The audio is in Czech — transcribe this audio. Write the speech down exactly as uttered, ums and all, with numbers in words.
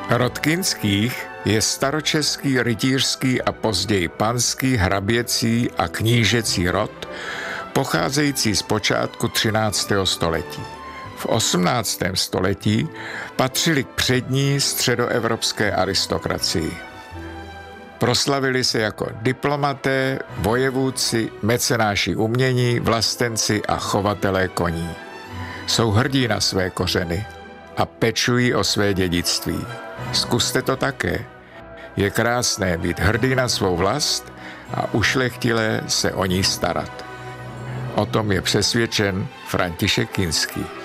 Rod Kinských je staročeský rytířský a později panský, hraběcí a knížecí rod, pocházející z počátku třináctého století. V osmnáctém století patřili k přední středoevropské aristokracii. Proslavili se jako diplomaté, vojevůdci, mecenáši umění, vlastenci a chovatelé koní. Jsou hrdí na své kořeny a pečují o své dědictví. Zkuste to také. Je krásné být hrdý na svou vlast a ušlechtilé se o ní starat. O tom je přesvědčen František Kinský.